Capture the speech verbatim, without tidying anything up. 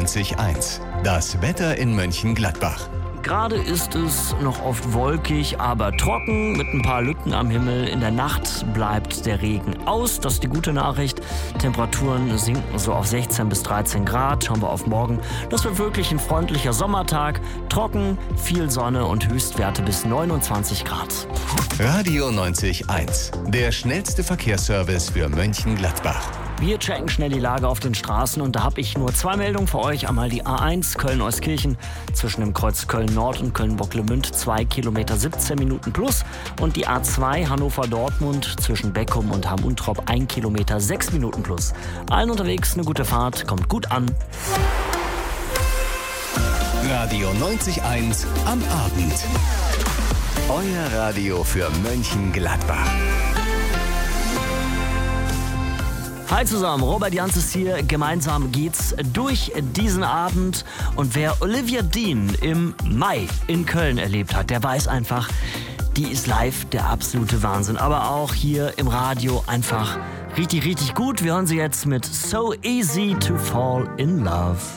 neunzig Komma eins. Das Wetter in Mönchengladbach. Gerade ist es noch oft wolkig, aber trocken mit ein paar Lücken am Himmel. In der Nacht bleibt der Regen aus. Das ist die gute Nachricht. Temperaturen sinken so auf sechzehn bis dreizehn Grad. Schauen wir auf morgen. Das wird wirklich ein freundlicher Sommertag. Trocken, viel Sonne und Höchstwerte bis neunundzwanzig Grad. Radio neunzig Komma eins. Der schnellste Verkehrsservice für Mönchengladbach. Wir checken schnell die Lage auf den Straßen und da habe ich nur zwei Meldungen für euch. Einmal die A eins Köln-Euskirchen zwischen dem Kreuz Köln-Nord und Köln-Bocklemünd zwei Kilometer siebzehn Minuten plus und die A zwei Hannover-Dortmund zwischen Beckum und Hamm-Untrop ein Kilometer sechs Minuten plus. Allen unterwegs eine gute Fahrt, kommt gut an. Radio neunzig Komma eins am Abend. Euer Radio für Mönchengladbach. Hi zusammen, Robert Jans ist hier. Gemeinsam geht's durch diesen Abend. Und wer Olivia Dean im Mai in Köln erlebt hat, der weiß einfach, die ist live der absolute Wahnsinn. Aber auch hier im Radio einfach richtig, richtig gut. Wir hören sie jetzt mit So Easy to Fall in Love.